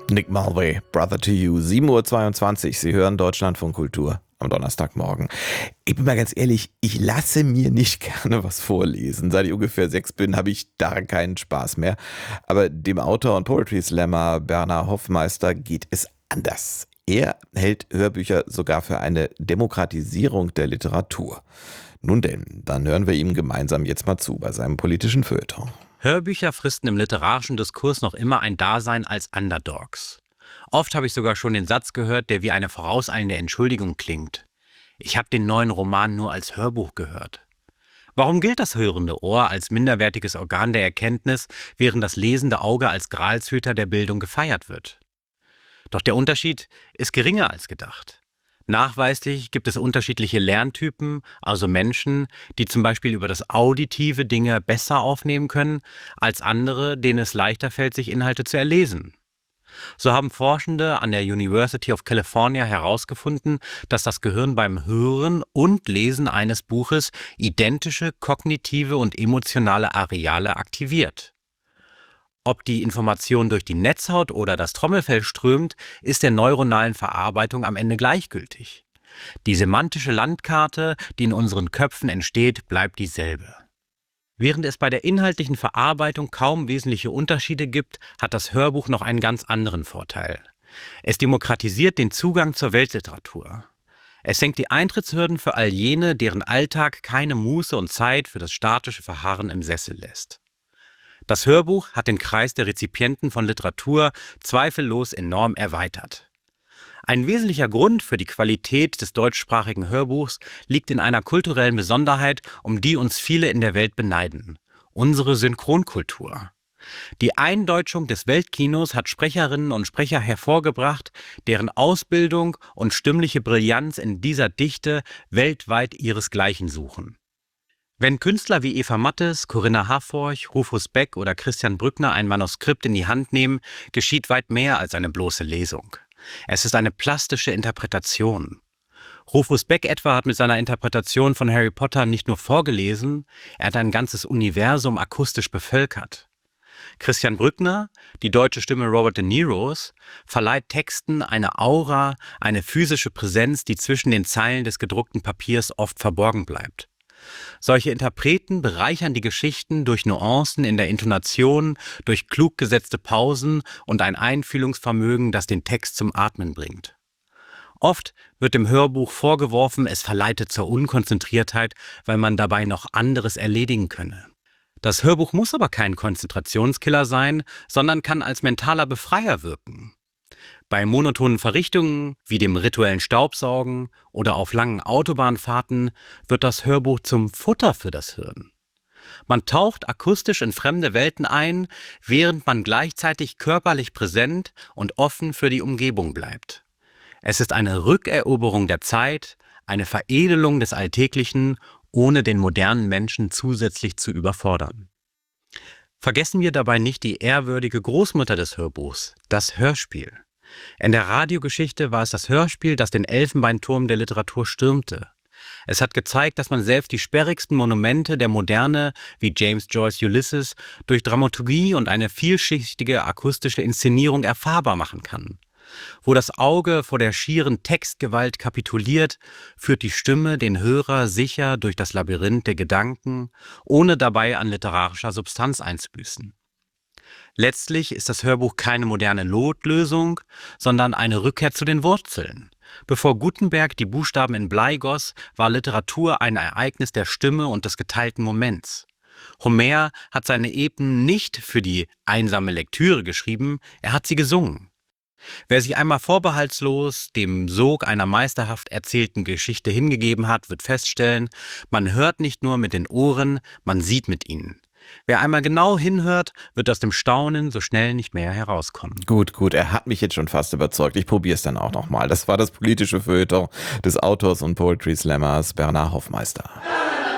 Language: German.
Nick Mulvey, Brother to You, 7:22 Uhr. Sie hören Deutschlandfunk Kultur am Donnerstagmorgen. Ich bin mal ganz ehrlich, ich lasse mir nicht gerne was vorlesen. Seit ich ungefähr 6 bin, habe ich daran keinen Spaß mehr. Aber dem Autor und Poetry Slammer Bernhard Hoffmeister geht es anders. Er hält Hörbücher sogar für eine Demokratisierung der Literatur. Nun denn, dann hören wir ihm gemeinsam jetzt mal zu bei seinem politischen Feuilleton. Hörbücher fristen im literarischen Diskurs noch immer ein Dasein als Underdogs. Oft habe ich sogar schon den Satz gehört, der wie eine vorauseilende Entschuldigung klingt. Ich habe den neuen Roman nur als Hörbuch gehört. Warum gilt das hörende Ohr als minderwertiges Organ der Erkenntnis, während das lesende Auge als Gralshüter der Bildung gefeiert wird? Doch der Unterschied ist geringer als gedacht. Nachweislich gibt es unterschiedliche Lerntypen, also Menschen, die zum Beispiel über das Auditive Dinge besser aufnehmen können, als andere, denen es leichter fällt, sich Inhalte zu erlesen. So haben Forschende an der University of California herausgefunden, dass das Gehirn beim Hören und Lesen eines Buches identische kognitive und emotionale Areale aktiviert. Ob die Information durch die Netzhaut oder das Trommelfell strömt, ist der neuronalen Verarbeitung am Ende gleichgültig. Die semantische Landkarte, die in unseren Köpfen entsteht, bleibt dieselbe. Während es bei der inhaltlichen Verarbeitung kaum wesentliche Unterschiede gibt, hat das Hörbuch noch einen ganz anderen Vorteil. Es demokratisiert den Zugang zur Weltliteratur. Es senkt die Eintrittshürden für all jene, deren Alltag keine Muße und Zeit für das statische Verharren im Sessel lässt. Das Hörbuch hat den Kreis der Rezipienten von Literatur zweifellos enorm erweitert. Ein wesentlicher Grund für die Qualität des deutschsprachigen Hörbuchs liegt in einer kulturellen Besonderheit, um die uns viele in der Welt beneiden: unsere Synchronkultur. Die Eindeutschung des Weltkinos hat Sprecherinnen und Sprecher hervorgebracht, deren Ausbildung und stimmliche Brillanz in dieser Dichte weltweit ihresgleichen suchen. Wenn Künstler wie Eva Mattes, Corinna Harfouch, Rufus Beck oder Christian Brückner ein Manuskript in die Hand nehmen, geschieht weit mehr als eine bloße Lesung. Es ist eine plastische Interpretation. Rufus Beck etwa hat mit seiner Interpretation von Harry Potter nicht nur vorgelesen, er hat ein ganzes Universum akustisch bevölkert. Christian Brückner, die deutsche Stimme Robert De Niros, verleiht Texten eine Aura, eine physische Präsenz, die zwischen den Zeilen des gedruckten Papiers oft verborgen bleibt. Solche Interpreten bereichern die Geschichten durch Nuancen in der Intonation, durch klug gesetzte Pausen und ein Einfühlungsvermögen, das den Text zum Atmen bringt. Oft wird dem Hörbuch vorgeworfen, es verleite zur Unkonzentriertheit, weil man dabei noch anderes erledigen könne. Das Hörbuch muss aber kein Konzentrationskiller sein, sondern kann als mentaler Befreier wirken. Bei monotonen Verrichtungen wie dem rituellen Staubsaugen oder auf langen Autobahnfahrten wird das Hörbuch zum Futter für das Hirn. Man taucht akustisch in fremde Welten ein, während man gleichzeitig körperlich präsent und offen für die Umgebung bleibt. Es ist eine Rückeroberung der Zeit, eine Veredelung des Alltäglichen, ohne den modernen Menschen zusätzlich zu überfordern. Vergessen wir dabei nicht die ehrwürdige Großmutter des Hörbuchs, das Hörspiel. In der Radiogeschichte war es das Hörspiel, das den Elfenbeinturm der Literatur stürmte. Es hat gezeigt, dass man selbst die sperrigsten Monumente der Moderne, wie James Joyce Ulysses, durch Dramaturgie und eine vielschichtige akustische Inszenierung erfahrbar machen kann. Wo das Auge vor der schieren Textgewalt kapituliert, führt die Stimme den Hörer sicher durch das Labyrinth der Gedanken, ohne dabei an literarischer Substanz einzubüßen. Letztlich ist das Hörbuch keine moderne Notlösung, sondern eine Rückkehr zu den Wurzeln. Bevor Gutenberg die Buchstaben in Blei goss, war Literatur ein Ereignis der Stimme und des geteilten Moments. Homer hat seine Epen nicht für die einsame Lektüre geschrieben, er hat sie gesungen. Wer sich einmal vorbehaltslos dem Sog einer meisterhaft erzählten Geschichte hingegeben hat, wird feststellen, man hört nicht nur mit den Ohren, man sieht mit ihnen. Wer einmal genau hinhört, wird aus dem Staunen so schnell nicht mehr herauskommen. Gut, er hat mich jetzt schon fast überzeugt. Ich probiere es dann auch nochmal. Das war das politische Feuilleton des Autors und Poetry Slammers Bernhard Hoffmeister.